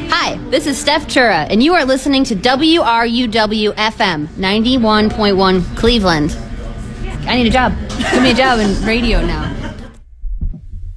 Hi, this is Steph Chura, and you are listening to WRUW-FM 91.1 Cleveland. I need a job. Give me a job in radio now.